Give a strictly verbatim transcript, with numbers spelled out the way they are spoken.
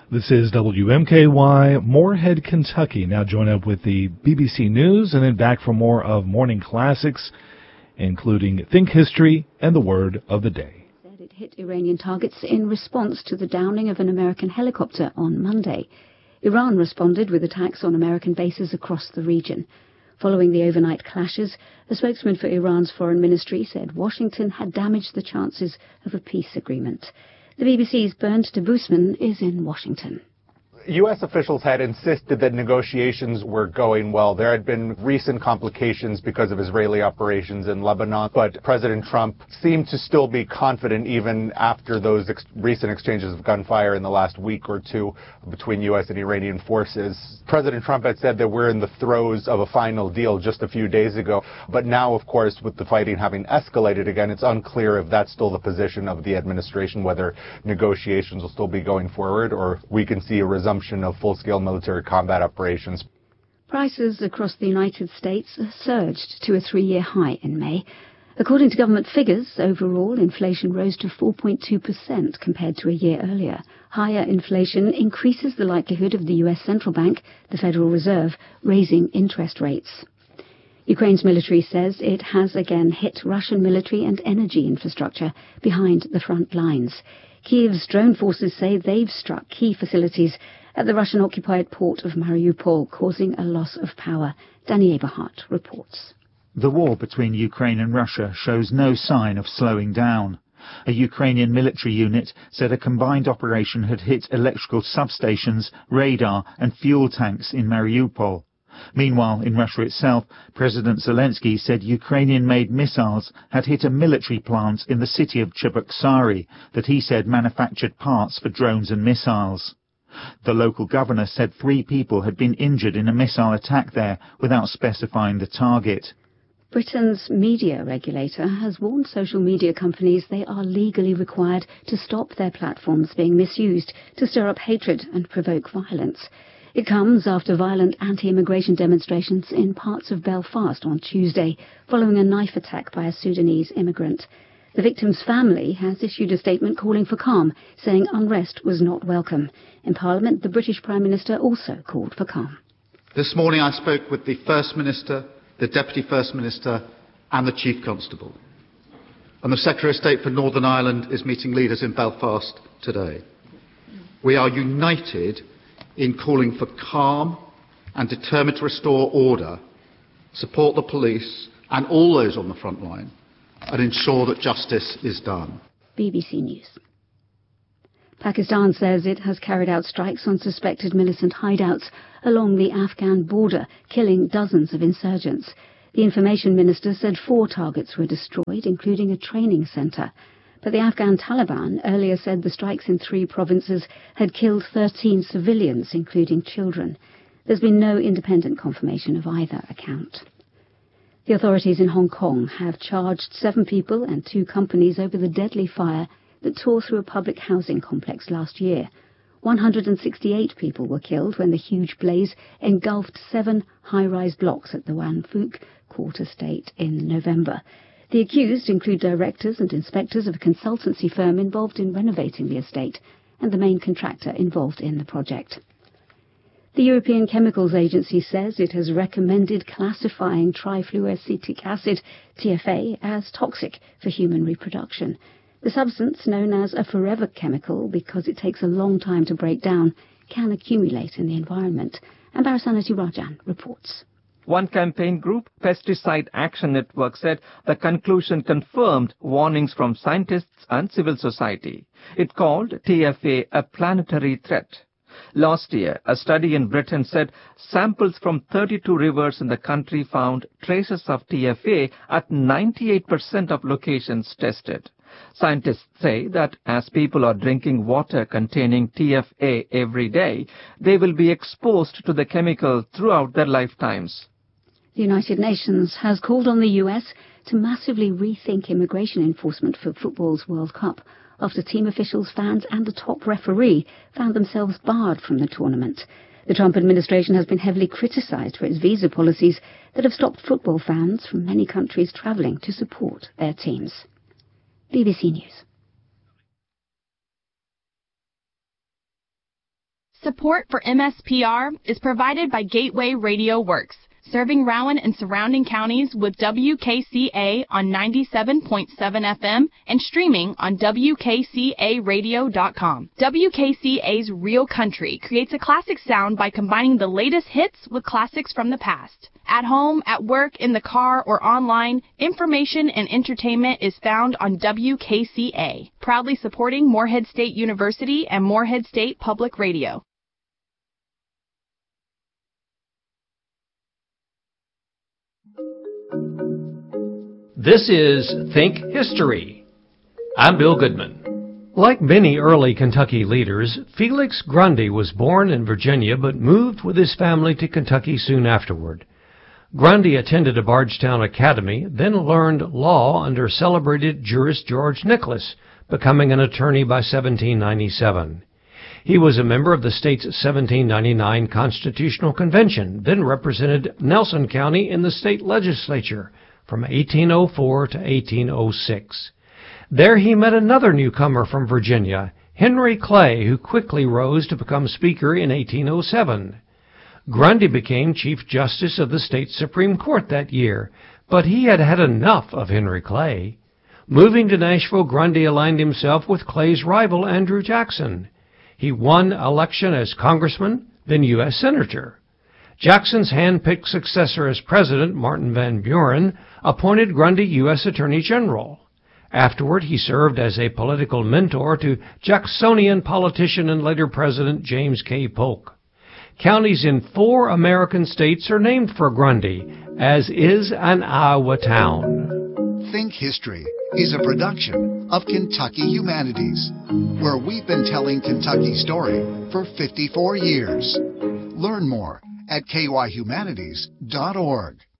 This is W M K Y, Moorhead, Kentucky. Now join up with the B B C News and then back for more of Morning Classics, including Think History and the Word of the Day. It hit Iranian targets in response to the downing of an American helicopter on Monday. Iran responded with attacks on American bases across the region. Following the overnight clashes, a spokesman for Iran's foreign ministry said Washington had damaged the chances of a peace agreement. The B B C's Bernd de Boosman is in Washington. U S officials had insisted that negotiations were going well. There had been recent complications because of Israeli operations in Lebanon, but President Trump seemed to still be confident even after those ex- recent exchanges of gunfire in the last week or two between U S and Iranian forces. President Trump had said that we're in the throes of a final deal just a few days ago, but now, of course, with the fighting having escalated again, it's unclear if that's still the position of the administration, whether negotiations will still be going forward or we can see a resumption of full-scale military combat operations. Prices across the United States surged to a three-year high in May. According to government figures, overall inflation rose to four point two percent compared to a year earlier. Higher inflation increases the likelihood of the U S Central Bank, the Federal Reserve, raising interest rates. Ukraine's military says it has again hit Russian military and energy infrastructure behind the front lines. Kyiv's drone forces say they've struck key facilities at the Russian-occupied port of Mariupol, causing a loss of power. Danny Eberhardt reports. The war between Ukraine and Russia shows no sign of slowing down. A Ukrainian military unit said a combined operation had hit electrical substations, radar and fuel tanks in Mariupol. Meanwhile, in Russia itself, President Zelensky said Ukrainian-made missiles had hit a military plant in the city of Cheboksary that he said manufactured parts for drones and missiles. The local governor said three people had been injured in a missile attack there without specifying the target. Britain's media regulator has warned social media companies they are legally required to stop their platforms being misused to stir up hatred and provoke violence. It comes after violent anti-immigration demonstrations in parts of Belfast on Tuesday, following a knife attack by a Sudanese immigrant. The victim's family has issued a statement calling for calm, saying unrest was not welcome. In Parliament, the British Prime Minister also called for calm. This morning I spoke with the First Minister, the Deputy First Minister and the Chief Constable. And the Secretary of State for Northern Ireland is meeting leaders in Belfast today. We are united in calling for calm and determined to restore order, support the police and all those on the front line, and ensure that justice is done. B B C News. Pakistan says it has carried out strikes on suspected militant hideouts along the Afghan border, killing dozens of insurgents. The information minister said four targets were destroyed, including a training centre. But the Afghan Taliban earlier said the strikes in three provinces had killed thirteen civilians, including children. There's been no independent confirmation of either account. The authorities in Hong Kong have charged seven people and two companies over the deadly fire that tore through a public housing complex last year. one hundred sixty-eight people were killed when the huge blaze engulfed seven high-rise blocks at the Wan Phuc Court Estate in November. The accused include directors and inspectors of a consultancy firm involved in renovating the estate and the main contractor involved in the project. The European Chemicals Agency says it has recommended classifying trifluoroacetic acid, T F A, as toxic for human reproduction. The substance, known as a forever chemical because it takes a long time to break down, can accumulate in the environment. And Barasanati Rajan reports. One campaign group, Pesticide Action Network, said the conclusion confirmed warnings from scientists and civil society. It called T F A a planetary threat. Last year, a study in Britain said samples from thirty-two rivers in the country found traces of T F A at ninety-eight percent of locations tested. Scientists say that as people are drinking water containing T F A every day, they will be exposed to the chemical throughout their lifetimes. The United Nations has called on the U S to massively rethink immigration enforcement for football's World Cup after team officials, fans and the top referee found themselves barred from the tournament. The Trump administration has been heavily criticised for its visa policies that have stopped football fans from many countries travelling to support their teams. B B C News. Support for M S P R is provided by Gateway Radio Works, serving Rowan and surrounding counties with W K C A on ninety-seven point seven F M and streaming on W K C A radio dot com. W K C A's Real Country creates a classic sound by combining the latest hits with classics from the past. At home, at work, in the car, or online, information and entertainment is found on W K C A, proudly supporting Morehead State University and Morehead State Public Radio. This is Think History. I'm Bill Goodman. Like many early Kentucky leaders, Felix Grundy was born in Virginia but moved with his family to Kentucky soon afterward. Grundy attended a Bardstown academy, then learned law under celebrated jurist George Nicholas, becoming an attorney by seventeen ninety-seven. He was a member of the state's seventeen ninety-nine Constitutional Convention, then represented Nelson County in the state legislature from eighteen oh four to eighteen oh six. There he met another newcomer from Virginia, Henry Clay, who quickly rose to become Speaker in eighteen oh seven. Grundy became Chief Justice of the state Supreme Court that year, but he had had enough of Henry Clay. Moving to Nashville, Grundy aligned himself with Clay's rival, Andrew Jackson. He won election as congressman, then U S Senator. Jackson's hand-picked successor as president, Martin Van Buren, appointed Grundy U S Attorney General. Afterward, he served as a political mentor to Jacksonian politician and later President James K. Polk. Counties in four American states are named for Grundy, as is an Iowa town. Think History is a production of Kentucky Humanities, where we've been telling Kentucky's story for fifty-four years. Learn more at K Y humanities dot org.